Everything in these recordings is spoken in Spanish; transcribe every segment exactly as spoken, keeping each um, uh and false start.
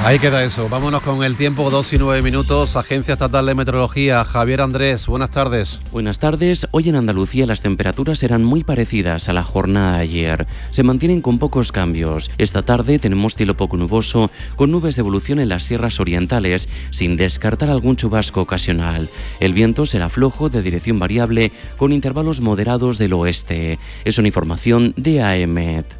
Ahí queda eso. Vámonos con el tiempo, dos y nueve minutos. Agencia Estatal de Meteorología, Javier Andrés, buenas tardes. Buenas tardes. Hoy en Andalucía las temperaturas serán muy parecidas a la jornada de ayer. Se mantienen con pocos cambios. Esta tarde tenemos cielo poco nuboso, con nubes de evolución en las sierras orientales, sin descartar algún chubasco ocasional. El viento será flojo, de dirección variable, con intervalos moderados del oeste. Es una información de A E M E T.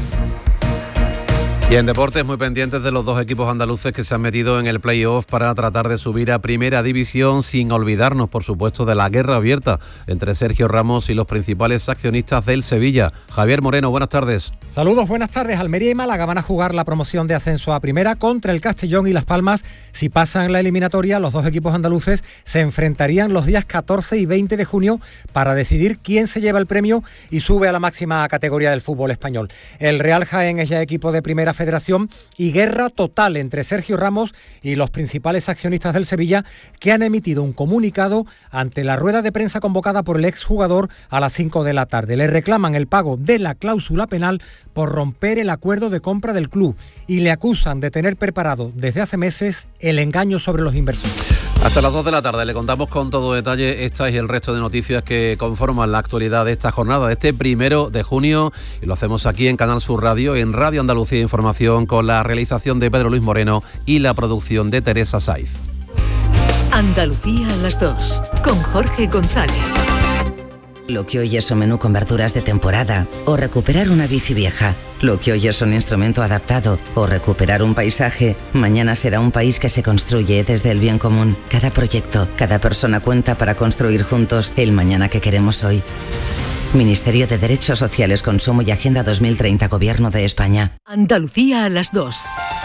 Y en deportes, muy pendientes de los dos equipos andaluces que se han metido en el play-off para tratar de subir a Primera División, sin olvidarnos, por supuesto, de la guerra abierta entre Sergio Ramos y los principales accionistas del Sevilla. Javier Moreno, buenas tardes. Saludos, buenas tardes. Almería y Málaga van a jugar la promoción de ascenso a Primera contra el Castellón y Las Palmas. Si pasan la eliminatoria, los dos equipos andaluces se enfrentarían los días catorce y veinte de junio para decidir quién se lleva el premio y sube a la máxima categoría del fútbol español. El Real Jaén es ya equipo de Primera Federación y guerra total entre Sergio Ramos y los principales accionistas del Sevilla, que han emitido un comunicado ante la rueda de prensa convocada por el exjugador a las cinco de la tarde. Le reclaman el pago de la cláusula penal por romper el acuerdo de compra del club y le acusan de tener preparado desde hace meses el engaño sobre los inversores. Hasta las dos de la tarde le contamos con todo detalle estas y el resto de noticias que conforman la actualidad de esta jornada, de este primero de junio, y lo hacemos aquí en Canal Sur Radio, en Radio Andalucía Información, con la realización de Pedro Luis Moreno y la producción de Teresa Saiz. Andalucía a las dos, con Jorge González. Lo que hoy es un menú con verduras de temporada, o recuperar una bici vieja. Lo que hoy es un instrumento adaptado, o recuperar un paisaje, mañana será un país que se construye desde el bien común. Cada proyecto, cada persona cuenta para construir juntos el mañana que queremos hoy. Ministerio de Derechos Sociales, Consumo y Agenda dos mil treinta, Gobierno de España. Andalucía a las dos.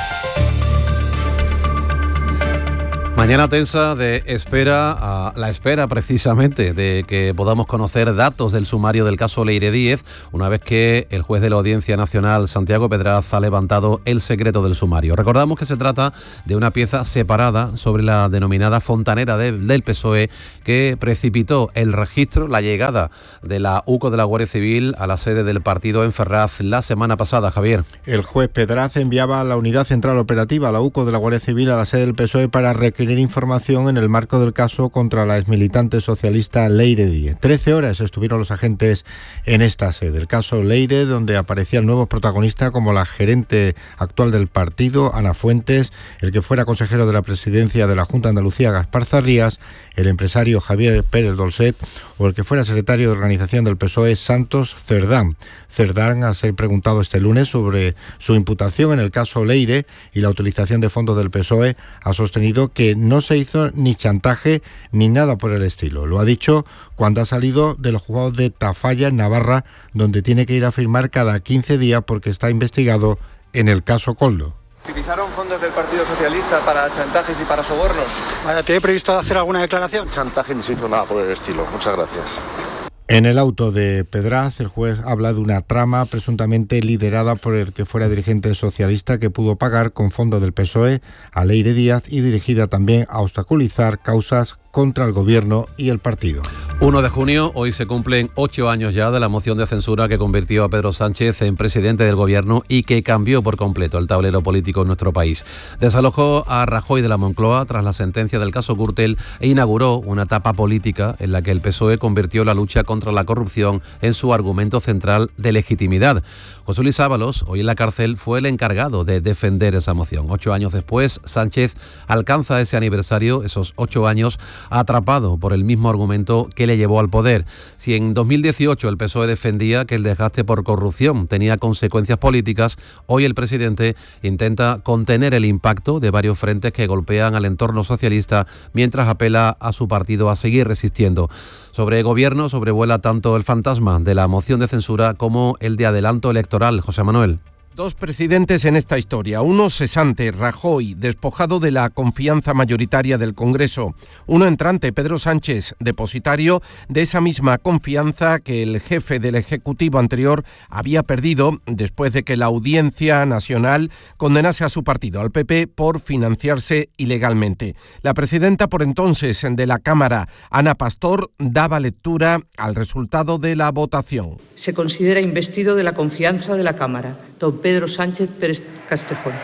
Mañana tensa de espera, a la espera precisamente de que podamos conocer datos del sumario del caso Leire Díez, una vez que el juez de la Audiencia Nacional, Santiago Pedraz, ha levantado el secreto del sumario. Recordamos que se trata de una pieza separada sobre la denominada fontanera de, del P S O E, que precipitó el registro, la llegada de la U C O de la Guardia Civil a la sede del partido en Ferraz la semana pasada. Javier. El juez Pedraz enviaba a la Unidad Central Operativa, la U C O de la Guardia Civil, a la sede del P S O E para requerir información en el marco del caso contra la exmilitante socialista Leire Díez. Trece horas estuvieron los agentes en esta sede. El caso Leire, donde aparecían nuevos protagonistas como la gerente actual del partido, Ana Fuentes, el que fuera consejero de la presidencia de la Junta de Andalucía, Gaspar Zarrías, el empresario Javier Pérez Dolcet o el que fuera secretario de organización del P S O E, Santos Cerdán. Cerdán, al ser preguntado este lunes sobre su imputación en el caso Leire y la utilización de fondos del P S O E, ha sostenido que no se hizo ni chantaje ni nada por el estilo. Lo ha dicho cuando ha salido de los juzgados de Tafalla, en Navarra, donde tiene que ir a firmar cada quince días porque está investigado en el caso Coldo. ¿Utilizaron fondos del Partido Socialista para chantajes y para sobornos? ¿Te he previsto hacer alguna declaración? Chantaje ni se hizo nada por el estilo. Muchas gracias. En el auto de Pedraz, el juez habla de una trama presuntamente liderada por el que fuera dirigente socialista, que pudo pagar con fondos del P S O E a Leire Díez y dirigida también a obstaculizar causas contra el gobierno y el partido. uno de junio, hoy se cumplen ocho años ya de la moción de censura que convirtió a Pedro Sánchez en presidente del gobierno y que cambió por completo el tablero político en nuestro país. Desalojó a Rajoy de la Moncloa tras la sentencia del caso Gürtel e inauguró una etapa política en la que el P S O E convirtió la lucha contra la corrupción en su argumento central de legitimidad. José Luis Ábalos, hoy en la cárcel, fue el encargado de defender esa moción. Ocho años después, Sánchez alcanza ese aniversario, esos ocho años, atrapado por el mismo argumento que le llevó al poder. Si en dos mil dieciocho el P S O E defendía que el desgaste por corrupción tenía consecuencias políticas, hoy el presidente intenta contener el impacto de varios frentes que golpean al entorno socialista mientras apela a su partido a seguir resistiendo. Sobre gobierno sobrevuela tanto el fantasma de la moción de censura como el de adelanto electoral. José Manuel. Dos presidentes en esta historia, uno cesante, Rajoy, despojado de la confianza mayoritaria del Congreso, uno entrante, Pedro Sánchez, depositario de esa misma confianza que el jefe del Ejecutivo anterior había perdido después de que la Audiencia Nacional condenase a su partido, al P P, por financiarse ilegalmente. La presidenta por entonces de la Cámara, Ana Pastor, daba lectura al resultado de la votación. Se considera investido de la confianza de la Cámara don Pedro Sánchez Pérez Castejón.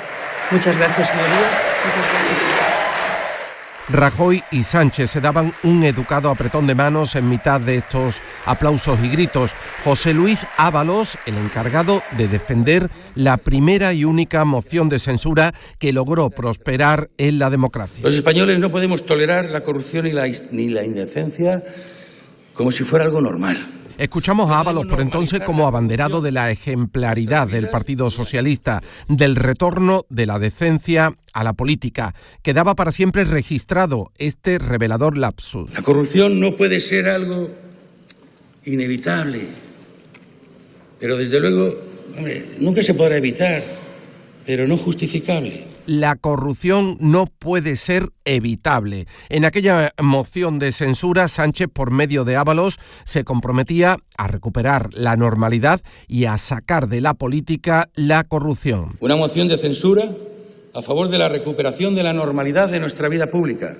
Muchas gracias, señorías. Muchas gracias. Rajoy y Sánchez se daban un educado apretón de manos en mitad de estos aplausos y gritos. José Luis Ábalos, el encargado de defender la primera y única moción de censura que logró prosperar en la democracia. Los españoles no podemos tolerar la corrupción ni la, ni la indecencia como si fuera algo normal. Escuchamos a Ábalos por entonces como abanderado de la ejemplaridad del Partido Socialista, del retorno de la decencia a la política. Quedaba para siempre registrado este revelador lapsus. La corrupción no puede ser algo inevitable, pero desde luego, hombre, nunca se podrá evitar, pero no justificable. La corrupción no puede ser evitable. En aquella moción de censura, Sánchez, por medio de Ábalos, se comprometía a recuperar la normalidad y a sacar de la política la corrupción. Una moción de censura a favor de la recuperación de la normalidad de nuestra vida pública.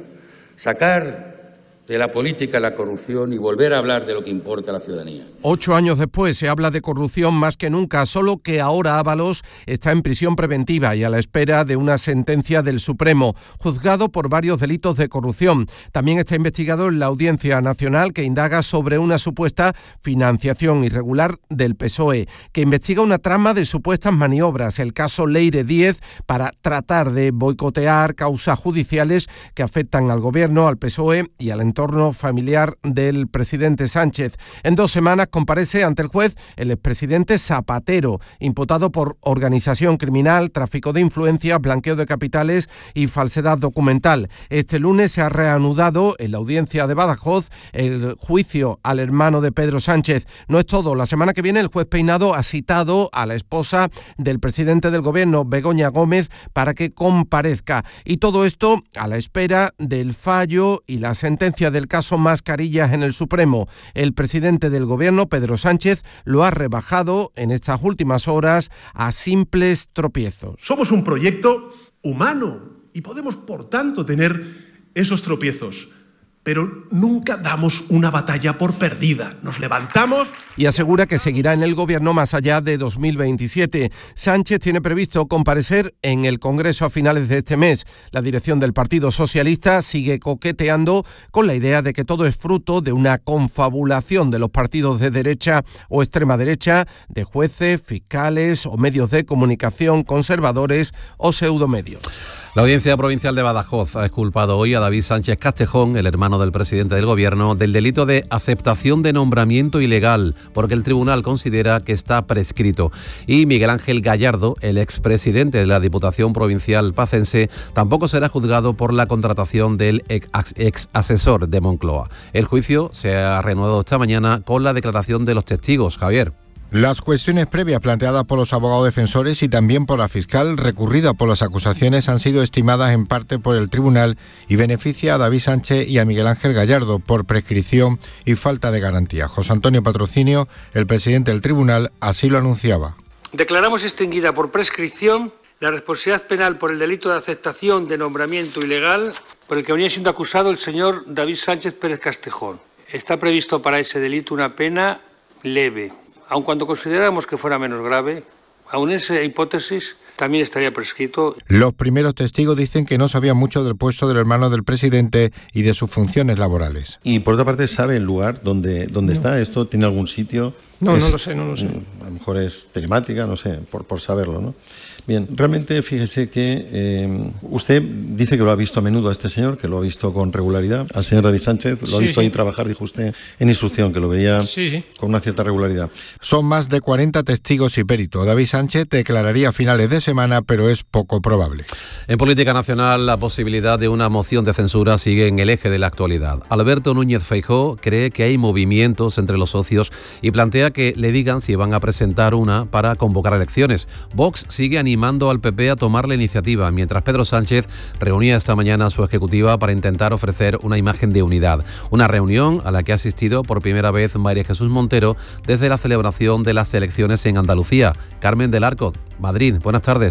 Sacar de la política la corrupción y volver a hablar de lo que importa a la ciudadanía. Ocho años después se habla de corrupción más que nunca, solo que ahora Ábalos está en prisión preventiva y a la espera de una sentencia del Supremo, juzgado por varios delitos de corrupción. También está investigado en la Audiencia Nacional, que indaga sobre una supuesta financiación irregular del P S O E, que investiga una trama de supuestas maniobras, el caso Leire Díez, para tratar de boicotear causas judiciales que afectan al Gobierno, al P S O E y al entorno entorno familiar del presidente Sánchez. En dos semanas comparece ante el juez el expresidente Zapatero, imputado por organización criminal, tráfico de influencias, blanqueo de capitales y falsedad documental. Este lunes se ha reanudado en la audiencia de Badajoz el juicio al hermano de Pedro Sánchez. No es todo. La semana que viene el juez Peinado ha citado a la esposa del presidente del Gobierno, Begoña Gómez, para que comparezca. Y todo esto a la espera del fallo y la sentencia del caso Mascarillas en el Supremo. El presidente del Gobierno, Pedro Sánchez, lo ha rebajado en estas últimas horas a simples tropiezos. Somos un proyecto humano y podemos, por tanto, tener esos tropiezos. Pero nunca damos una batalla por perdida. Nos levantamos. Y asegura que seguirá en el Gobierno más allá de dos mil veintisiete. Sánchez tiene previsto comparecer en el Congreso a finales de este mes. La dirección del Partido Socialista sigue coqueteando con la idea de que todo es fruto de una confabulación de los partidos de derecha o extrema derecha, de jueces, fiscales o medios de comunicación conservadores o pseudomedios. La Audiencia Provincial de Badajoz ha exculpado hoy a David Sánchez Castejón, el hermano del presidente del Gobierno, del delito de aceptación de nombramiento ilegal, porque el tribunal considera que está prescrito. Y Miguel Ángel Gallardo, el expresidente de la Diputación Provincial Pacense, tampoco será juzgado por la contratación del ex asesor de Moncloa. El juicio se ha reanudado esta mañana con la declaración de los testigos. Javier. Las cuestiones previas planteadas por los abogados defensores y también por la fiscal, recurrida por las acusaciones, han sido estimadas en parte por el tribunal y beneficia a David Sánchez y a Miguel Ángel Gallardo por prescripción y falta de garantía. José Antonio Patrocinio, el presidente del tribunal, así lo anunciaba. Declaramos extinguida por prescripción la responsabilidad penal por el delito de aceptación de nombramiento ilegal por el que venía siendo acusado el señor David Sánchez Pérez Castejón. Está previsto para ese delito una pena leve. Aun cuando consideramos que fuera menos grave, aun esa hipótesis también estaría prescrito. Los primeros testigos dicen que no sabían mucho del puesto del hermano del presidente y de sus funciones laborales. Y por otra parte, ¿sabe el lugar donde, donde no. está? ¿Esto tiene algún sitio? No, es, no lo sé, no lo sé. A lo mejor es telemática, no sé, por, por saberlo, ¿no? Bien, realmente fíjese que eh, usted dice que lo ha visto a menudo a este señor, que lo ha visto con regularidad, al señor David Sánchez, lo sí, ha visto sí. ahí trabajar, dijo usted, en instrucción, que lo veía sí, sí. con una cierta regularidad. Son más de cuarenta testigos y peritos. David Sánchez declararía a finales de semana, pero es poco probable. En política nacional, la posibilidad de una moción de censura sigue en el eje de la actualidad. Alberto Núñez Feijóo cree que hay movimientos entre los socios y plantea que le digan si van a presentar una para convocar elecciones. Vox sigue animando al P P a tomar la iniciativa, mientras Pedro Sánchez reunía esta mañana a su ejecutiva para intentar ofrecer una imagen de unidad. Una reunión a la que ha asistido por primera vez María Jesús Montero desde la celebración de las elecciones en Andalucía. Carmen del Arco, Madrid, buenas tardes.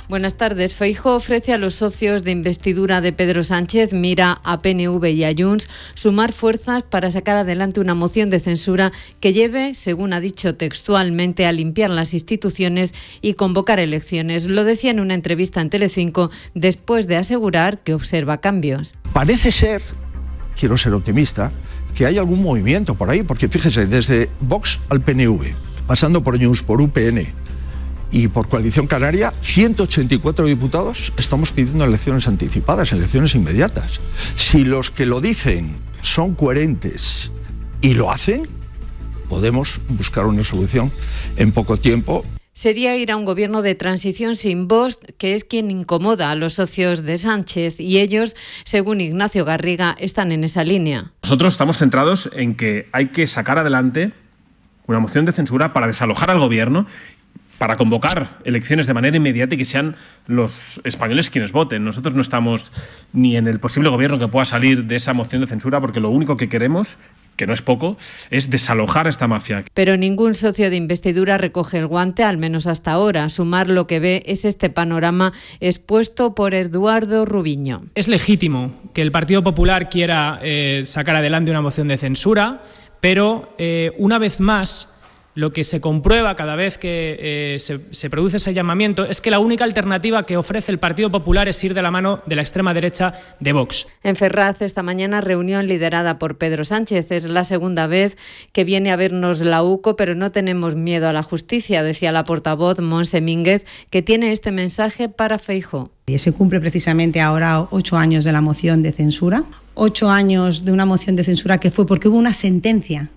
Buenas tardes. Feijóo ofrece a los socios de investidura de Pedro Sánchez, Mira, a P N V y a Junts, sumar fuerzas para sacar adelante una moción de censura que lleve, según ha dicho textualmente, a limpiar las instituciones y convocar elecciones. Lo decía en una entrevista en Telecinco después de asegurar que observa cambios. Parece ser, quiero ser optimista, que hay algún movimiento por ahí, porque fíjese, desde Vox al P N V, pasando por Junts, por U P N y por Coalición Canaria, ciento ochenta y cuatro diputados estamos pidiendo elecciones anticipadas, elecciones inmediatas. Si los que lo dicen son coherentes y lo hacen, podemos buscar una solución en poco tiempo. Sería ir a un gobierno de transición sin Vox, que es quien incomoda a los socios de Sánchez, y ellos, según Ignacio Garriga, están en esa línea. Nosotros estamos centrados en que hay que sacar adelante una moción de censura para desalojar al gobierno, para convocar elecciones de manera inmediata y que sean los españoles quienes voten. Nosotros no estamos ni en el posible gobierno que pueda salir de esa moción de censura, porque lo único que queremos, que no es poco, es desalojar a esta mafia. Pero ningún socio de investidura recoge el guante, al menos hasta ahora. Sumar lo que ve es este panorama expuesto por Eduardo Rubiño. Es legítimo que el Partido Popular quiera eh, sacar adelante una moción de censura, pero eh, una vez más, lo que se comprueba cada vez que eh, se, se produce ese llamamiento es que la única alternativa que ofrece el Partido Popular es ir de la mano de la extrema derecha de Vox. En Ferraz, esta mañana, reunión liderada por Pedro Sánchez. Es la segunda vez que viene a vernos la U C O, pero no tenemos miedo a la justicia, decía la portavoz Montse Mínguez, que tiene este mensaje para Feijóo. Se cumple precisamente ahora ocho años de la moción de censura, ocho años de una moción de censura que fue porque hubo una sentencia,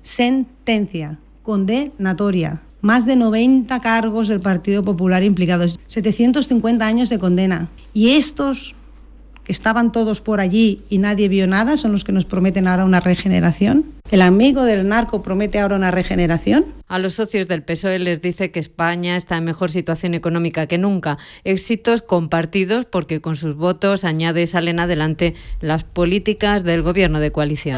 sentencia, condenatoria. Más de noventa cargos del Partido Popular implicados, setecientos cincuenta años de condena. Y estos, que estaban todos por allí y nadie vio nada, son los que nos prometen ahora una regeneración. ¿El amigo del narco promete ahora una regeneración? A los socios del P S O E les dice que España está en mejor situación económica que nunca. Éxitos compartidos porque con sus votos, añade, salen adelante las políticas del gobierno de coalición.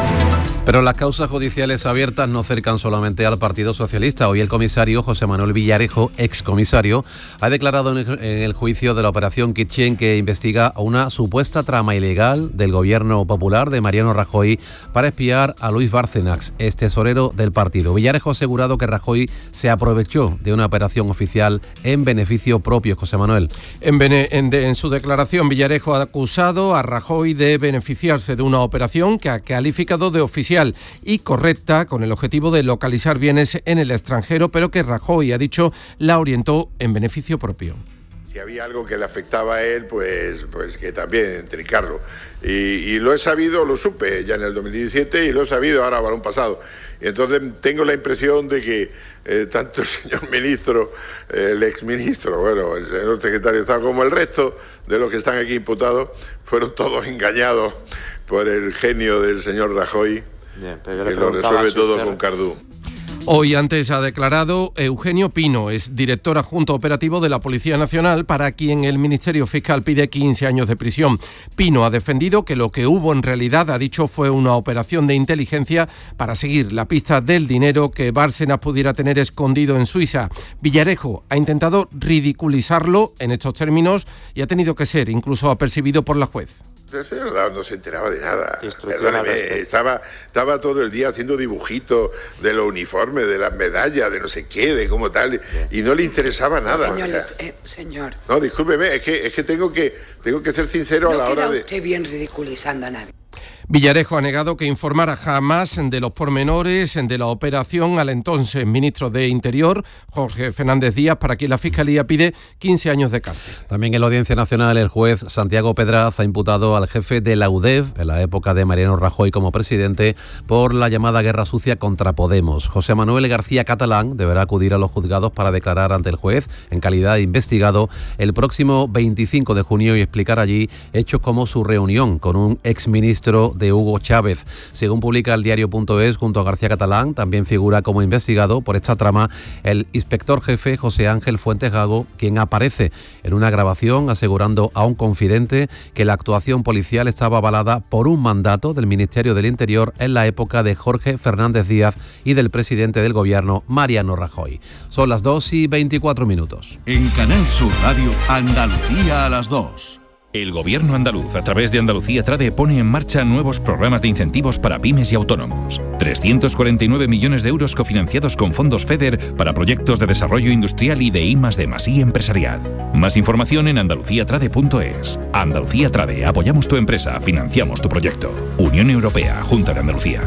Pero las causas judiciales abiertas no cercan solamente al Partido Socialista. Hoy el comisario José Manuel Villarejo, excomisario, ha declarado en el juicio de la operación Kitchen que investiga una supuesta trama ilegal del gobierno popular de Mariano Rajoy para espiar a Luis Bárcenas, ex tesorero del partido. Villarejo ha asegurado que Rajoy se aprovechó de una operación oficial en beneficio propio. José Manuel. En, bene, en, de, en su declaración, Villarejo ha acusado a Rajoy de beneficiarse de una operación que ha calificado de oficial y correcta con el objetivo de localizar bienes en el extranjero, pero que Rajoy, ha dicho, la orientó en beneficio propio. Si había algo que le afectaba a él, pues, pues que también trincarlo. Y, y lo he sabido, lo supe ya en el dos mil diecisiete y lo he sabido ahora balón pasado. Y entonces tengo la impresión de que eh, tanto el señor ministro, eh, el exministro, bueno, el señor secretario de Estado, como el resto de los que están aquí imputados, fueron todos engañados por el genio del señor Rajoy. Bien, pero que lo resuelve todo usted... con Cardú. Hoy antes ha declarado Eugenio Pino, es director adjunto operativo de la Policía Nacional, para quien el Ministerio Fiscal pide quince años de prisión. Pino ha defendido que lo que hubo en realidad, ha dicho, fue una operación de inteligencia para seguir la pista del dinero que Bárcenas pudiera tener escondido en Suiza. Villarejo ha intentado ridiculizarlo en estos términos y ha tenido que ser incluso apercibido por la juez. El señor Dao no se enteraba de nada. Perdóneme, estaba, estaba todo el día haciendo dibujitos de los uniformes, de las medallas, de no sé qué, de cómo tal, y no le interesaba nada. Señor, o sea, eh, señor. No, discúlpeme, es que, es que tengo que tengo que ser sincero no a la hora de... No queda usted bien ridiculizando a nadie. Villarejo ha negado que informara jamás de los pormenores de la operación al entonces ministro de Interior, Jorge Fernández Díaz, para quien la Fiscalía pide quince años de cárcel. También en la Audiencia Nacional el juez Santiago Pedraz ha imputado al jefe de la U D E F, en la época de Mariano Rajoy como presidente, por la llamada guerra sucia contra Podemos. José Manuel García Catalán deberá acudir a los juzgados para declarar ante el juez en calidad de investigado el próximo veinticinco de junio y explicar allí hechos como su reunión con un exministro de Hugo Chávez. Según publica el diario.es, junto a García Catalán, también figura como investigado por esta trama el inspector jefe José Ángel Fuentes Gago, quien aparece en una grabación asegurando a un confidente que la actuación policial estaba avalada por un mandato del Ministerio del Interior en la época de Jorge Fernández Díaz y del presidente del gobierno, Mariano Rajoy. Son las dos y veinticuatro minutos. En Canal Sur Radio, Andalucía a las dos. El Gobierno andaluz, a través de Andalucía Trade, pone en marcha nuevos programas de incentivos para pymes y autónomos. trescientos cuarenta y nueve millones de euros cofinanciados con fondos FEDER para proyectos de desarrollo industrial y de I más D más I empresarial. Más información en andalucía trade punto es. Andalucía Trade, apoyamos tu empresa, financiamos tu proyecto. Unión Europea, Junta de Andalucía.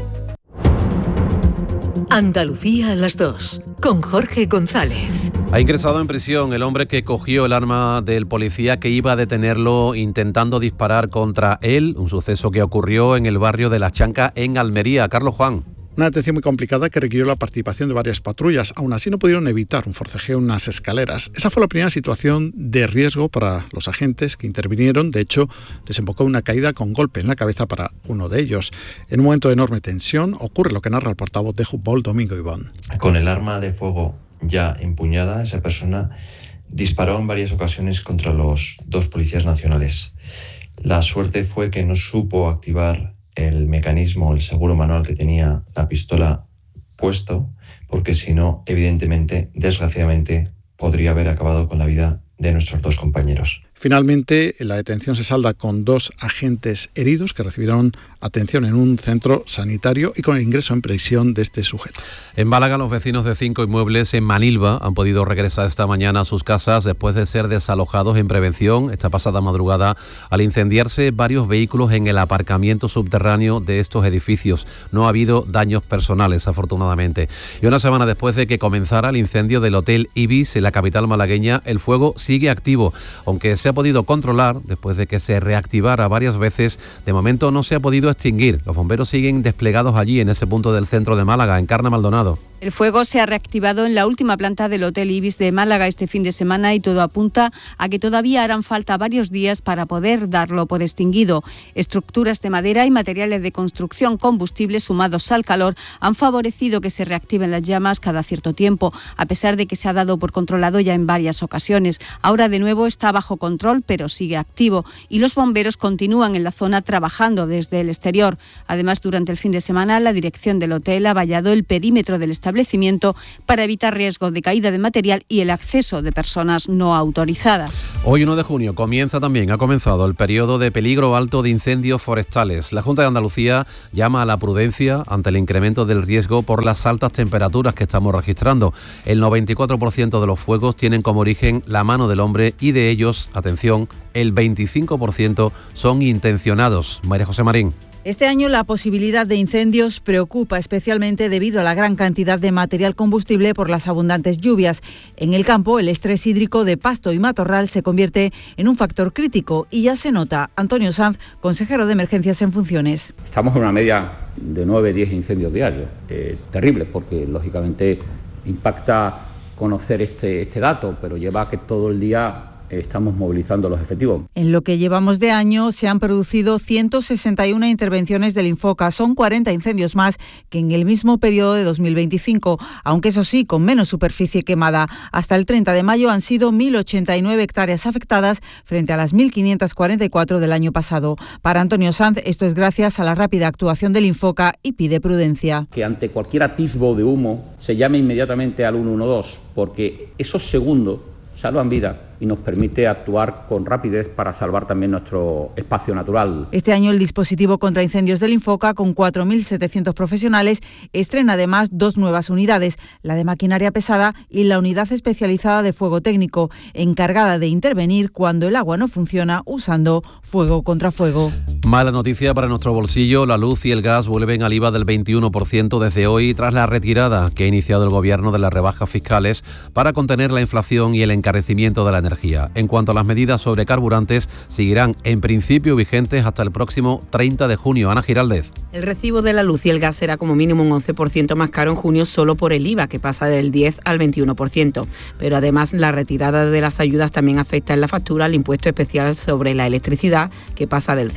Andalucía a las dos, con Jorge González. Ha ingresado en prisión el hombre que cogió el arma del policía que iba a detenerlo intentando disparar contra él, un suceso que ocurrió en el barrio de La Chanca, en Almería. Carlos Juan. Una detención muy complicada que requirió la participación de varias patrullas. Aún así no pudieron evitar un forcejeo en unas escaleras. Esa fue la primera situación de riesgo para los agentes que intervinieron. De hecho, desembocó una caída con golpe en la cabeza para uno de ellos. En un momento de enorme tensión ocurre lo que narra el portavoz de fútbol, Domingo Ibón. Con el arma de fuego ya empuñada, esa persona disparó en varias ocasiones contra los dos policías nacionales. La suerte fue que no supo activar el mecanismo, el seguro manual que tenía la pistola puesto, porque si no, evidentemente, desgraciadamente, podría haber acabado con la vida de nuestros dos compañeros. Finalmente, la detención se salda con dos agentes heridos que recibieron atención en un centro sanitario y con el ingreso en prisión de este sujeto. En Málaga, los vecinos de cinco inmuebles en Manilva han podido regresar esta mañana a sus casas después de ser desalojados en prevención esta pasada madrugada al incendiarse varios vehículos en el aparcamiento subterráneo de estos edificios. No ha habido daños personales, afortunadamente. Y una semana después de que comenzara el incendio del Hotel Ibis en la capital malagueña, el fuego sigue activo, aunque se ha podido controlar después de que se reactivara varias veces. De momento no se ha podido extinguir. Los bomberos siguen desplegados allí en ese punto del centro de Málaga. Encarna Maldonado. El fuego se ha reactivado en la última planta del Hotel Ibis de Málaga este fin de semana y todo apunta a que todavía harán falta varios días para poder darlo por extinguido. Estructuras de madera y materiales de construcción combustibles sumados al calor han favorecido que se reactiven las llamas cada cierto tiempo, a pesar de que se ha dado por controlado ya en varias ocasiones. Ahora de nuevo está bajo control, pero sigue activo y los bomberos continúan en la zona trabajando desde el exterior. Además, durante el fin de semana, la dirección del hotel ha vallado el perímetro del establecimiento para evitar riesgo de caída de material y el acceso de personas no autorizadas. Hoy, uno de junio, comienza también, ha comenzado el periodo de peligro alto de incendios forestales. La Junta de Andalucía llama a la prudencia ante el incremento del riesgo por las altas temperaturas que estamos registrando. El noventa y cuatro por ciento de los fuegos tienen como origen la mano del hombre y de ellos, atención, el veinticinco por ciento son intencionados. María José Marín. Este año la posibilidad de incendios preocupa especialmente debido a la gran cantidad de material combustible por las abundantes lluvias. En el campo, el estrés hídrico de pasto y matorral se convierte en un factor crítico y ya se nota. Antonio Sanz, consejero de Emergencias en funciones. Estamos en una media de nueve a diez incendios diarios. Eh, terrible porque, lógicamente, impacta conocer este, este dato, pero lleva a que todo el día estamos movilizando los efectivos. En lo que llevamos de año se han producido ciento sesenta y una intervenciones del Infoca. Son cuarenta incendios más que en el mismo periodo de dos mil veinticinco, aunque eso sí, con menos superficie quemada. Hasta el treinta de mayo han sido mil ochenta y nueve hectáreas afectadas frente a las mil quinientas cuarenta y cuatro del año pasado. Para Antonio Sanz, esto es gracias a la rápida actuación del Infoca y pide prudencia. Que ante cualquier atisbo de humo se llame inmediatamente al uno uno dos, porque esos segundos salvan vidas y nos permite actuar con rapidez para salvar también nuestro espacio natural. Este año el dispositivo contra incendios del Infoca, con cuatro mil setecientos profesionales, estrena además dos nuevas unidades, la de maquinaria pesada y la unidad especializada de fuego técnico, encargada de intervenir cuando el agua no funciona usando fuego contra fuego. Mala noticia para nuestro bolsillo, la luz y el gas vuelven al I V A del veintiuno por ciento desde hoy tras la retirada que ha iniciado el Gobierno de las rebajas fiscales para contener la inflación y el encarecimiento de la energía. En cuanto a las medidas sobre carburantes, seguirán en principio vigentes hasta el próximo treinta de junio. Ana Giraldez. El recibo de la luz y el gas será como mínimo un once por ciento más caro en junio solo por el I V A, que pasa del diez al veintiuno por ciento. Pero además la retirada de las ayudas también afecta en la factura al impuesto especial sobre la electricidad, que pasa del cero coma cinco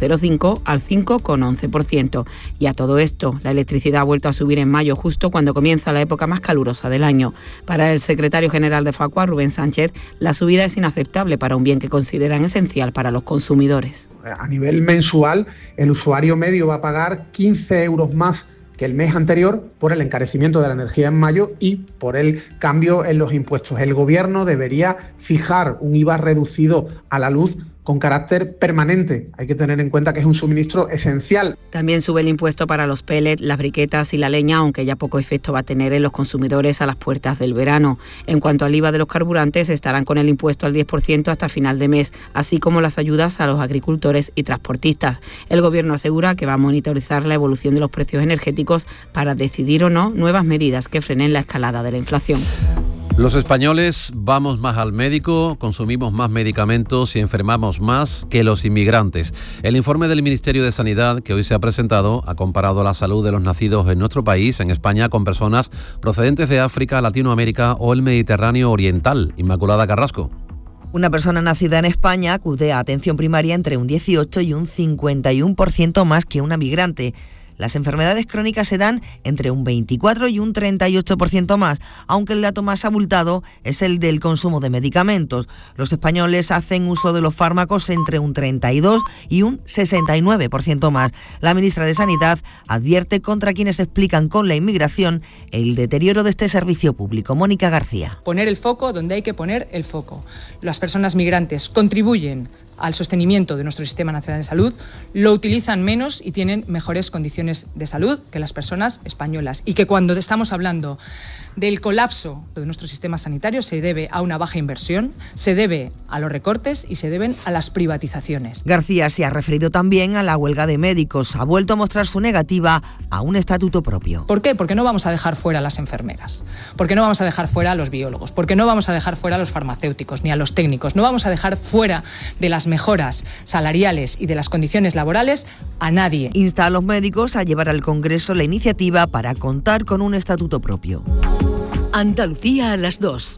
eléctrico al cinco coma once por ciento. Y a todo esto, la electricidad ha vuelto a subir en mayo, justo cuando comienza la época más calurosa del año. Para el secretario general de Facua, Rubén Sánchez, la subida es inaceptable para un bien que consideran esencial para los consumidores. A nivel mensual, el usuario medio va a pagar quince euros más que el mes anterior por el encarecimiento de la energía en mayo y por el cambio en los impuestos. El Gobierno debería fijar un I V A reducido a la luz con carácter permanente. Hay que tener en cuenta que es un suministro esencial. También sube el impuesto para los pellets, las briquetas y la leña, aunque ya poco efecto va a tener en los consumidores a las puertas del verano. En cuanto al I V A de los carburantes, estarán con el impuesto al diez por ciento hasta final de mes, así como las ayudas a los agricultores y transportistas. El Gobierno asegura que va a monitorizar la evolución de los precios energéticos para decidir o no nuevas medidas que frenen la escalada de la inflación. Los españoles vamos más al médico, consumimos más medicamentos y enfermamos más que los inmigrantes. El informe del Ministerio de Sanidad que hoy se ha presentado ha comparado la salud de los nacidos en nuestro país, en España, con personas procedentes de África, Latinoamérica o el Mediterráneo Oriental. Inmaculada Carrasco. Una persona nacida en España acude a atención primaria entre un dieciocho y un cincuenta y uno por ciento más que una migrante. Las enfermedades crónicas se dan entre un veinticuatro y un treinta y ocho por ciento más, aunque el dato más abultado es el del consumo de medicamentos. Los españoles hacen uso de los fármacos entre un treinta y dos y un sesenta y nueve por ciento más. La ministra de Sanidad advierte contra quienes explican con la inmigración el deterioro de este servicio público. Mónica García. Poner el foco donde hay que poner el foco. Las personas migrantes contribuyen al sostenimiento de nuestro Sistema Nacional de Salud, lo utilizan menos y tienen mejores condiciones de salud que las personas españolas. Y que cuando estamos hablando del colapso de nuestro sistema sanitario se debe a una baja inversión, se debe a los recortes y se deben a las privatizaciones. García se ha referido también a la huelga de médicos. Ha vuelto a mostrar su negativa a un estatuto propio. ¿Por qué? Porque no vamos a dejar fuera a las enfermeras, porque no vamos a dejar fuera a los biólogos, porque no vamos a dejar fuera a los farmacéuticos ni a los técnicos, no vamos a dejar fuera de las mejoras salariales y de las condiciones laborales a nadie. Insta a los médicos a llevar al Congreso la iniciativa para contar con un estatuto propio. Andalucía a las dos.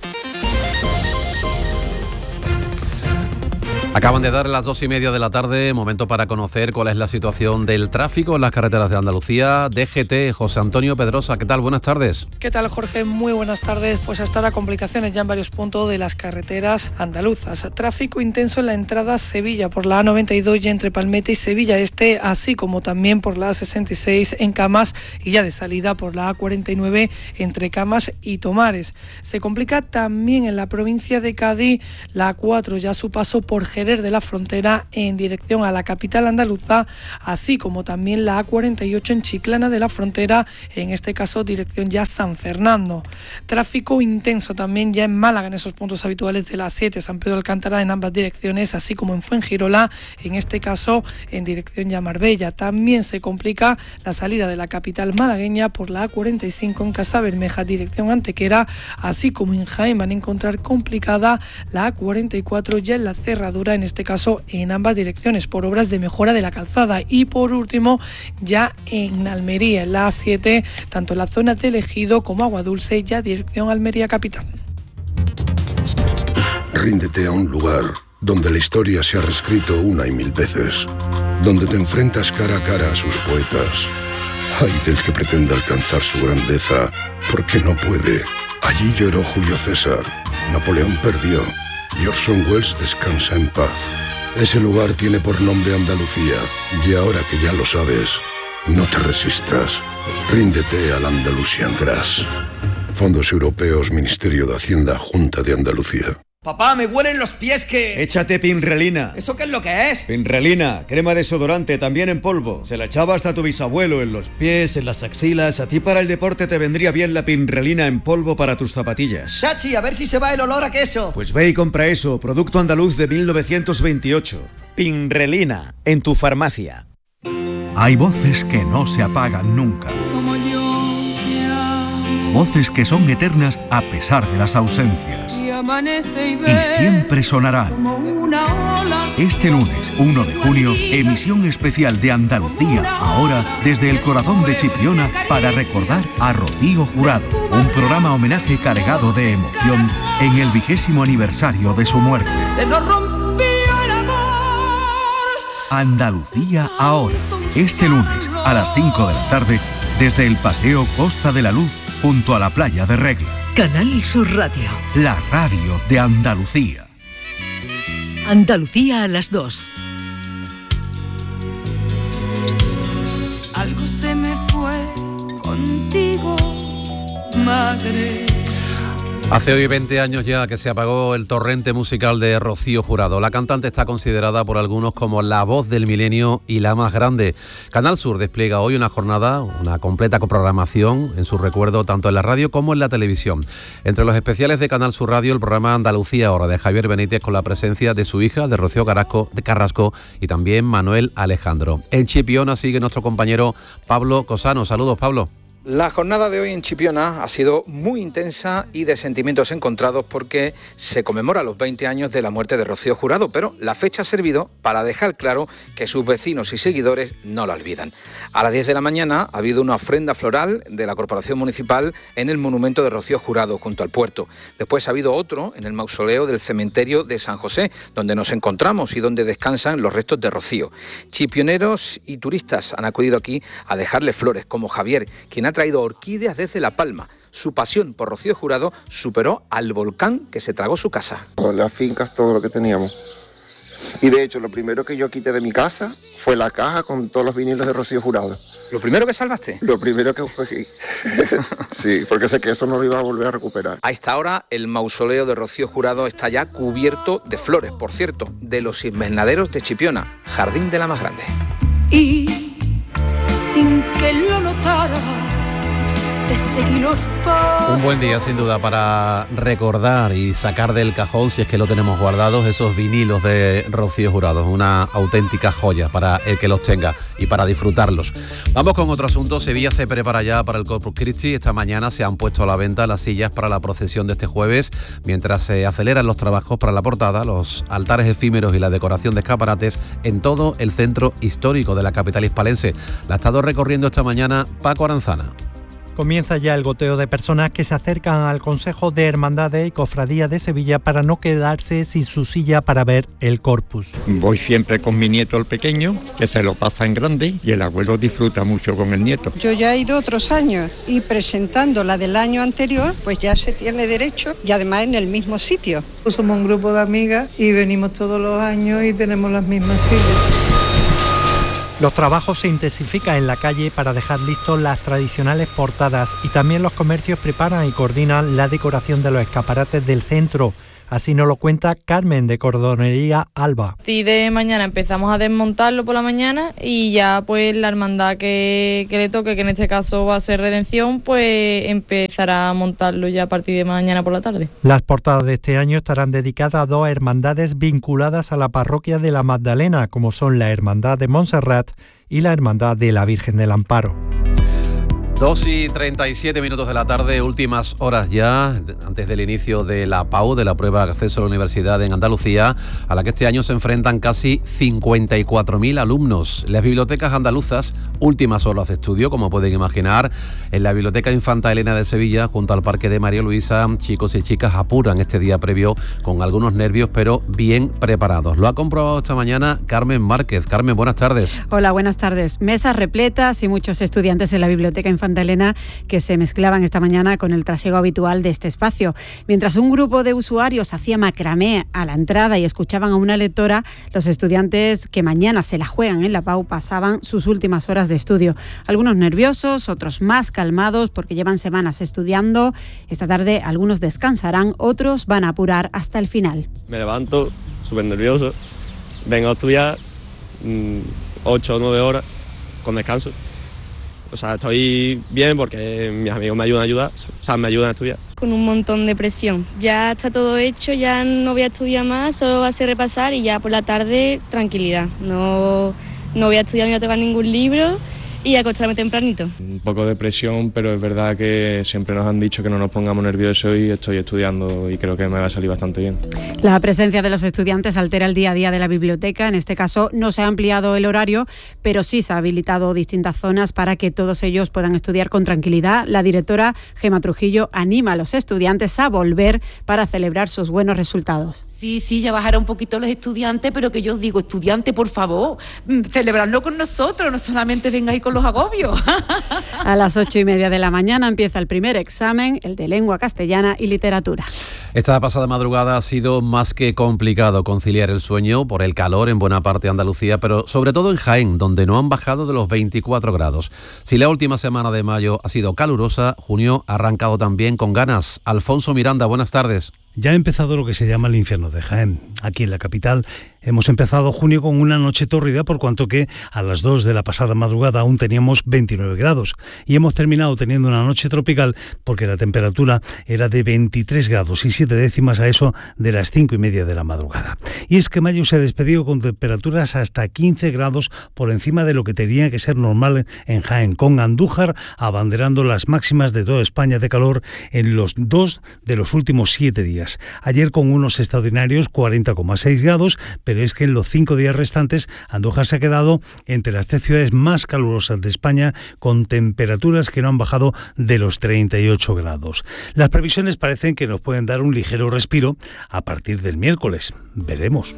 Acaban de dar las dos y media de la tarde, momento para conocer cuál es la situación del tráfico en las carreteras de Andalucía. D G T, José Antonio Pedrosa, ¿qué tal? Buenas tardes. ¿Qué tal, Jorge? Muy buenas tardes. Pues hasta ahora complicaciones ya en varios puntos de las carreteras andaluzas. Tráfico intenso en la entrada a Sevilla por la A noventa y dos y entre Palmete y Sevilla Este, así como también por la A sesenta y seis en Camas y ya de salida por la A cuarenta y nueve entre Camas y Tomares. Se complica también en la provincia de Cádiz la A cuatro, ya su paso por Jerez de la Frontera en dirección a la capital andaluza, así como también la A cuarenta y ocho en Chiclana de la Frontera, en este caso dirección ya San Fernando. Tráfico intenso también ya en Málaga, en esos puntos habituales de la A siete, San Pedro de Alcántara en ambas direcciones, así como en Fuengirola, en este caso en dirección ya Marbella. También se complica la salida de la capital malagueña por la A cuarenta y cinco en Casabermeja, dirección Antequera, así como en Jaén van a encontrar complicada la A cuarenta y cuatro ya en la cerradura, en este caso en ambas direcciones, por obras de mejora de la calzada. Y por último, ya en Almería, en la A siete, tanto en la zona de Ejido como Agua Dulce, ya dirección Almería capital. Ríndete a un lugar donde la historia se ha reescrito una y mil veces, donde te enfrentas cara a cara a sus poetas. Ay del que pretenda alcanzar su grandeza, porque no puede. Allí lloró Julio César, Napoleón perdió y Orson Welles descansa en paz. Ese lugar tiene por nombre Andalucía, y ahora que ya lo sabes, no te resistas. Ríndete al Andalusian Grass. Fondos Europeos, Ministerio de Hacienda, Junta de Andalucía. Papá, me huelen los pies que... Échate Pinrelina. ¿Eso qué es lo que es? Pinrelina, crema desodorante, también en polvo. Se la echaba hasta tu bisabuelo, en los pies, en las axilas. A ti para el deporte te vendría bien la Pinrelina en polvo para tus zapatillas. Chachi, a ver si se va el olor a queso. Pues ve y compra eso, producto andaluz de mil novecientos veintiocho. Pinrelina, en tu farmacia. Hay voces que no se apagan nunca. Voces que son eternas a pesar de las ausencias. Y siempre sonarán. Este lunes, uno de junio, emisión especial de Andalucía, ahora desde el corazón de Chipiona, para recordar a Rocío Jurado. Un programa homenaje cargado de emoción en el vigésimo aniversario de su muerte. Se nos rompió el amor Andalucía ahora. Este lunes a las cinco de la tarde desde el Paseo Costa de la Luz junto a la playa de Regla. Canal Sur Radio. La radio de Andalucía. Andalucía a las dos. Algo se me fue contigo, madre. Hace hoy veinte años ya que se apagó el torrente musical de Rocío Jurado. La cantante está considerada por algunos como la voz del milenio y la más grande. Canal Sur despliega hoy una jornada, una completa programación en su recuerdo tanto en la radio como en la televisión. Entre los especiales de Canal Sur Radio, el programa Andalucía Ahora de Javier Benítez con la presencia de su hija, de Rocío Carrasco, de Carrasco y también Manuel Alejandro. En Chipiona sigue nuestro compañero Pablo Cosano. Saludos, Pablo. La jornada de hoy en Chipiona ha sido muy intensa y de sentimientos encontrados porque se conmemora los veinte años de la muerte de Rocío Jurado, pero la fecha ha servido para dejar claro que sus vecinos y seguidores no la olvidan. A las diez de la mañana ha habido una ofrenda floral de la Corporación Municipal en el monumento de Rocío Jurado junto al puerto. Después ha habido otro en el mausoleo del cementerio de San José, donde nos encontramos y donde descansan los restos de Rocío. Chipioneros y turistas han acudido aquí a dejarle flores, como Javier, quien ha traído orquídeas desde La Palma. Su pasión por Rocío Jurado superó al volcán que se tragó su casa. Las fincas, todo lo que teníamos. Y de hecho, lo primero que yo quité de mi casa fue la caja con todos los vinilos de Rocío Jurado. ¿Lo primero que salvaste? Lo primero que fue aquí. Sí, porque sé que eso no lo iba a volver a recuperar. A esta hora, el mausoleo de Rocío Jurado está ya cubierto de flores, por cierto, de los invernaderos de Chipiona, jardín de la más grande. Y sin que lo notara, un buen día sin duda para recordar y sacar del cajón, si es que lo tenemos guardados, esos vinilos de Rocío Jurado, una auténtica joya para el que los tenga y para disfrutarlos. Vamos con otro asunto. Sevilla se prepara ya para el Corpus Christi. Esta mañana se han puesto a la venta las sillas para la procesión de este jueves, mientras se aceleran los trabajos para la portada, los altares efímeros y la decoración de escaparates en todo el centro histórico de la capital hispalense. La ha estado recorriendo esta mañana Paco Aranzana. Comienza ya el goteo de personas que se acercan al Consejo de Hermandades y Cofradías de Sevilla para no quedarse sin su silla para ver el Corpus. Voy siempre con mi nieto el pequeño, que se lo pasa en grande, y el abuelo disfruta mucho con el nieto. Yo ya he ido otros años y presentando la del año anterior, pues ya se tiene derecho y además en el mismo sitio. Somos un grupo de amigas y venimos todos los años y tenemos las mismas sillas. Los trabajos se intensifican en la calle para dejar listos las tradicionales portadas y también los comercios preparan y coordinan la decoración de los escaparates del centro. Así nos lo cuenta Carmen de Cordonería Alba. Y de mañana empezamos a desmontarlo por la mañana y ya pues la hermandad que, que le toque, que en este caso va a ser Redención, pues empezará a montarlo ya a partir de mañana por la tarde. Las portadas de este año estarán dedicadas a dos hermandades vinculadas a la parroquia de la Magdalena, como son la Hermandad de Montserrat y la Hermandad de la Virgen del Amparo. dos y treinta y siete minutos de la tarde, últimas horas ya, antes del inicio de la P A U, de la prueba de acceso a la universidad en Andalucía, a la que este año se enfrentan casi cincuenta y cuatro mil alumnos. Las bibliotecas andaluzas, últimas horas de estudio, como pueden imaginar. En la Biblioteca Infanta Elena de Sevilla, junto al Parque de María Luisa, chicos y chicas apuran este día previo con algunos nervios, pero bien preparados. Lo ha comprobado esta mañana Carmen Márquez. Carmen, buenas tardes. Hola, buenas tardes. Mesas repletas y muchos estudiantes en la Biblioteca Infanta Elena que se mezclaban esta mañana con el trasiego habitual de este espacio. Mientras un grupo de usuarios hacía macramé a la entrada y escuchaban a una lectora, los estudiantes que mañana se la juegan en la P A U pasaban sus últimas horas de estudio. Algunos nerviosos, otros más calmados porque llevan semanas estudiando. Esta tarde algunos descansarán, otros van a apurar hasta el final. Me levanto súper nervioso, vengo a estudiar ocho o nueve horas con descanso. O sea, estoy bien porque mis amigos me ayudan a ayudar, o sea, me ayudan a estudiar. Con un montón de presión. Ya está todo hecho, ya no voy a estudiar más, solo va a ser repasar y ya por la tarde tranquilidad. No, no voy a estudiar ni a tocar ningún libro y acostarme tempranito. Un poco de presión, pero es verdad que siempre nos han dicho que no nos pongamos nerviosos y estoy estudiando y creo que me va a salir bastante bien. La presencia de los estudiantes altera el día a día de la biblioteca. En este caso no se ha ampliado el horario, pero sí se ha habilitado distintas zonas para que todos ellos puedan estudiar con tranquilidad. La directora Gema Trujillo anima a los estudiantes a volver para celebrar sus buenos resultados. Sí, sí, ya bajará un poquito los estudiantes, pero que yo os digo, estudiante, por favor, celebradlo con nosotros, no solamente vengáis con los agobios. A las ocho y media de la mañana empieza el primer examen, el de lengua castellana y literatura. Esta pasada madrugada ha sido más que complicado conciliar el sueño por el calor en buena parte de Andalucía, pero sobre todo en Jaén, donde no han bajado de los veinticuatro grados. Si la última semana de mayo ha sido calurosa, junio ha arrancado también con ganas. Alfonso Miranda, buenas tardes. Ya ha empezado lo que se llama el infierno de Jaén. Aquí en la capital hemos empezado junio con una noche tórrida, por cuanto que a las dos de la pasada madrugada aún teníamos veintinueve grados. Y hemos terminado teniendo una noche tropical porque la temperatura era de veintitrés grados y siete décimas a eso de las cinco y media de la madrugada. Y es que mayo se ha despedido con temperaturas hasta quince grados por encima de lo que tenía que ser normal en Jaén, con Andújar abanderando las máximas de toda España de calor en los dos de los últimos siete días. Ayer con unos extraordinarios cuarenta coma seis grados, pero es que en los cinco días restantes Andújar se ha quedado entre las tres ciudades más calurosas de España, con temperaturas que no han bajado de los treinta y ocho grados. Las previsiones parecen que nos pueden dar un ligero respiro a partir del miércoles. Veremos.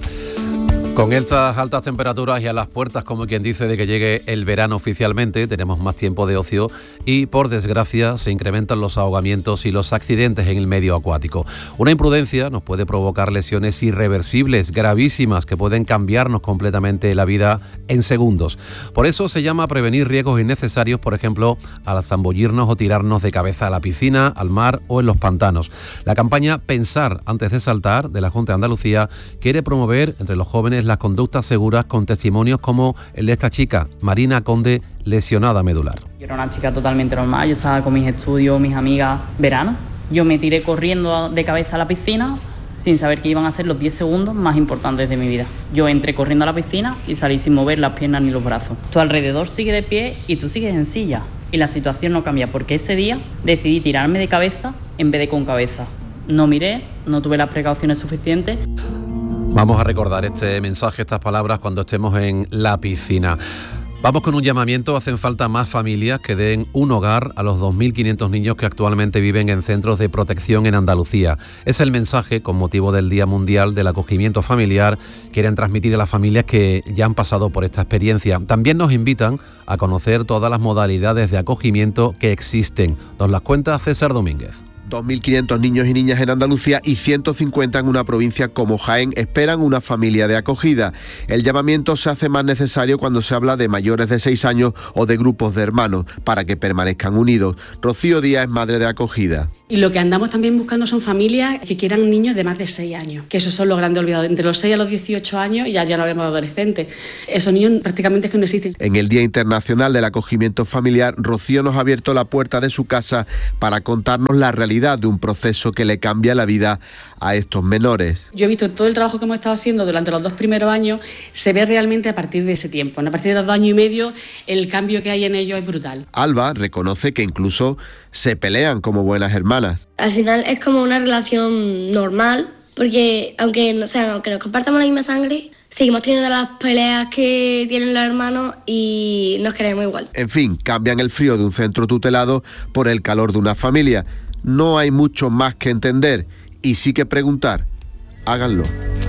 Con estas altas temperaturas y a las puertas, como quien dice, de que llegue el verano oficialmente, tenemos más tiempo de ocio y, por desgracia, se incrementan los ahogamientos y los accidentes en el medio acuático. Una imprudencia nos puede provocar lesiones irreversibles, gravísimas, que pueden cambiarnos completamente la vida en segundos. Por eso se llama prevenir riesgos innecesarios, por ejemplo, al zambullirnos o tirarnos de cabeza a la piscina, al mar o en los pantanos. La campaña Pensar antes de saltar, de la Junta de Andalucía, quiere promover entre los jóvenes las conductas seguras, con testimonios como el de esta chica, Marina Conde, lesionada medular. Yo era una chica totalmente normal, yo estaba con mis estudios, mis amigas, verano. Yo me tiré corriendo de cabeza a la piscina sin saber que iban a ser los diez segundos más importantes de mi vida. Yo entré corriendo a la piscina y salí sin mover las piernas ni los brazos. Tu alrededor sigue de pie y tú sigues en silla. Y la situación no cambia, porque ese día decidí tirarme de cabeza en vez de con cabeza. No miré, no tuve las precauciones suficientes. Vamos a recordar este mensaje, estas palabras, cuando estemos en la piscina. Vamos con un llamamiento. Hacen falta más familias que den un hogar a los dos mil quinientos niños que actualmente viven en centros de protección en Andalucía. Es el mensaje con motivo del Día Mundial del Acogimiento Familiar. Quieren transmitir a las familias que ya han pasado por esta experiencia. También nos invitan a conocer todas las modalidades de acogimiento que existen. Nos las cuenta César Domínguez. dos mil quinientos niños y niñas en Andalucía y ciento cincuenta en una provincia como Jaén esperan una familia de acogida. El llamamiento se hace más necesario cuando se habla de mayores de seis años o de grupos de hermanos, para que permanezcan unidos. Rocío Díaz es madre de acogida. Y lo que andamos también buscando son familias que quieran niños de más de seis años, que esos son los grandes olvidados. Entre los seis a los dieciocho años, y ya, ya no hablemos de adolescentes, esos niños prácticamente es que no existen. En el Día Internacional del Acogimiento Familiar, Rocío nos ha abierto la puerta de su casa para contarnos la realidad de un proceso que le cambia la vida a estos menores. Yo he visto todo el trabajo que hemos estado haciendo durante los dos primeros años, se ve realmente a partir de ese tiempo. A partir de los dos años y medio, el cambio que hay en ellos es brutal. Alba reconoce que incluso se pelean como buenas hermanas. Al final es como una relación normal, porque aunque, o sea, aunque nos compartamos la misma sangre, seguimos teniendo las peleas que tienen los hermanos y nos queremos igual. En fin, cambian el frío de un centro tutelado por el calor de una familia. No hay mucho más que entender y sí que preguntar. Háganlo.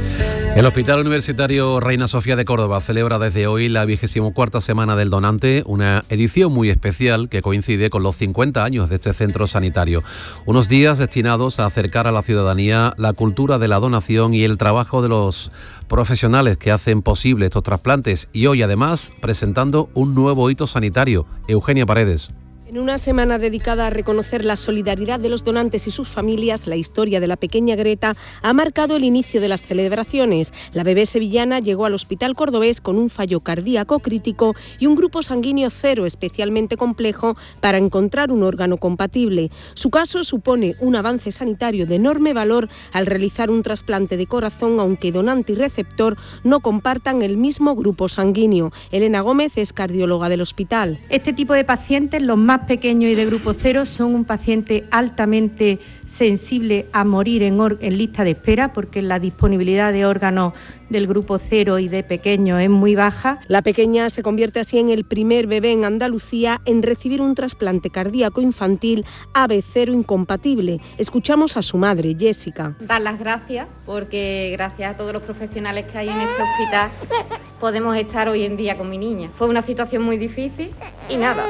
El Hospital Universitario Reina Sofía de Córdoba celebra desde hoy la vigésima cuarta Semana del Donante, una edición muy especial que coincide con los cincuenta años de este centro sanitario. Unos días destinados a acercar a la ciudadanía la cultura de la donación y el trabajo de los profesionales que hacen posible estos trasplantes. Y hoy, además, presentando un nuevo hito sanitario. Eugenia Paredes. En una semana dedicada a reconocer la solidaridad de los donantes y sus familias, la historia de la pequeña Greta ha marcado el inicio de las celebraciones. La bebé sevillana llegó al hospital cordobés con un fallo cardíaco crítico y un grupo sanguíneo cero especialmente complejo para encontrar un órgano compatible. Su caso supone un avance sanitario de enorme valor al realizar un trasplante de corazón, aunque donante y receptor no compartan el mismo grupo sanguíneo. Elena Gómez es cardióloga del hospital. Este tipo de pacientes, los más pequeños y de grupo cero, son un paciente altamente sensible a morir en, or- en lista de espera, porque la disponibilidad de órganos del grupo cero y de pequeños es muy baja. La pequeña se convierte así en el primer bebé en Andalucía en recibir un trasplante cardíaco infantil A B cero incompatible. Escuchamos a su madre, Jessica. Dar las gracias, porque gracias a todos los profesionales que hay en este hospital podemos estar hoy en día con mi niña. Fue una situación muy difícil y nada,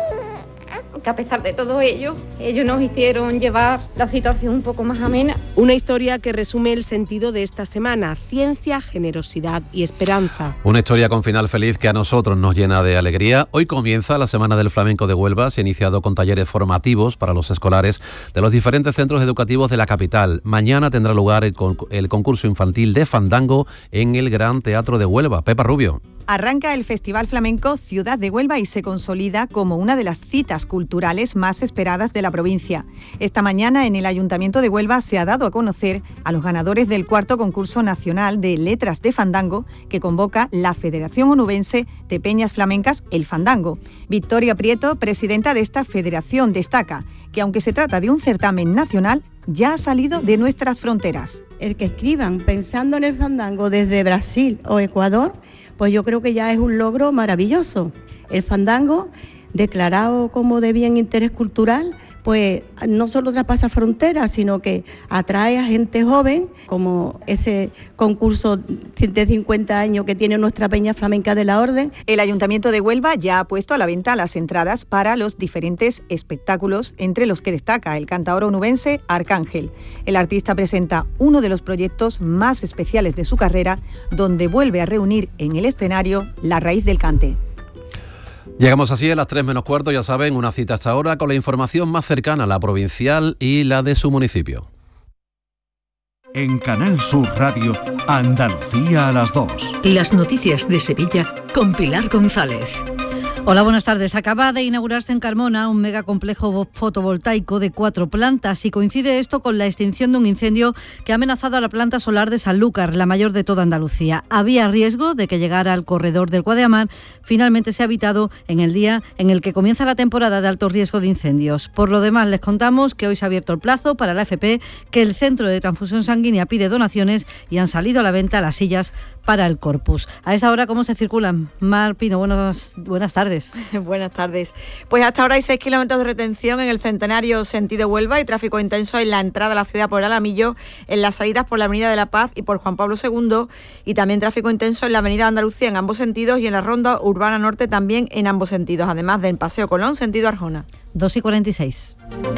que a pesar de todo ello, ellos nos hicieron llevar la situación un poco más amena. Una historia que resume el sentido de esta semana: ciencia, generosidad y esperanza. Una historia con final feliz que a nosotros nos llena de alegría. Hoy comienza la Semana del Flamenco de Huelva. Se ha iniciado con talleres formativos para los escolares de los diferentes centros educativos de la capital. Mañana tendrá lugar el, con- el concurso infantil de fandango en el Gran Teatro de Huelva. Pepa Rubio. Arranca el Festival Flamenco Ciudad de Huelva y se consolida como una de las citas culturales más esperadas de la provincia. Esta mañana en el Ayuntamiento de Huelva se ha dado a conocer a los ganadores del cuarto concurso nacional de letras de fandango que convoca la Federación Onubense de Peñas Flamencas, el Fandango. Victoria Prieto, presidenta de esta federación, destaca que aunque se trata de un certamen nacional, ya ha salido de nuestras fronteras. El que escriban pensando en el fandango desde Brasil o Ecuador, pues yo creo que ya es un logro maravilloso. El fandango, declarado como de bien interés cultural, pues no solo traspasa fronteras, sino que atrae a gente joven, como ese concurso de cincuenta años que tiene nuestra Peña Flamenca de la Orden. El Ayuntamiento de Huelva ya ha puesto a la venta las entradas para los diferentes espectáculos, entre los que destaca el cantaor onubense Arcángel. El artista presenta uno de los proyectos más especiales de su carrera, donde vuelve a reunir en el escenario la raíz del cante. Llegamos así a las tres menos cuarto, ya saben, una cita hasta ahora con la información más cercana, la provincial y la de su municipio. En Canal Sur Radio, Andalucía a las dos. Las noticias de Sevilla con Pilar González. Hola, buenas tardes. Acaba de inaugurarse en Carmona un megacomplejo fotovoltaico de cuatro plantas y coincide esto con la extinción de un incendio que ha amenazado a la planta solar de Sanlúcar, la mayor de toda Andalucía. Había riesgo de que llegara al corredor del Guadiamar. Finalmente se ha evitado en el día en el que comienza la temporada de alto riesgo de incendios. Por lo demás, les contamos que hoy se ha abierto el plazo para la A F P, que el Centro de Transfusión Sanguínea pide donaciones y han salido a la venta las sillas para el Corpus. A esa hora, ¿cómo se circulan? Mar Pino, buenos, buenas tardes. Buenas tardes. Pues hasta ahora hay seis kilómetros de retención en el Centenario sentido Huelva y tráfico intenso en la entrada a la ciudad por Alamillo, en las salidas por la Avenida de la Paz y por Juan Pablo segundo, y también tráfico intenso en la Avenida Andalucía en ambos sentidos y en la Ronda Urbana Norte también en ambos sentidos, además del Paseo Colón sentido Arjona. dos y cuarenta y seis.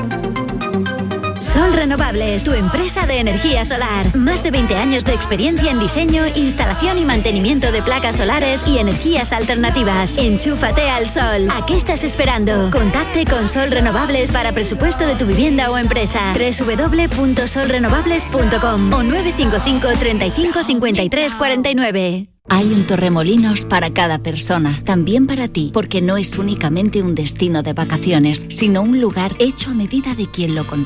Sol Renovables, tu empresa de energía solar. Más de veinte años de experiencia en diseño, instalación y mantenimiento de placas solares y energías alternativas. Enchúfate al sol. ¿A qué estás esperando? Contacte con Sol Renovables para presupuesto de tu vivienda o empresa. doble u doble u doble u punto sol renovables punto com o nueve cinco cinco, treinta y cinco, cincuenta y tres, cuarenta y nueve. Hay un Torremolinos para cada persona, también para ti, porque no es únicamente un destino de vacaciones, sino un lugar hecho a medida de quien lo contrata.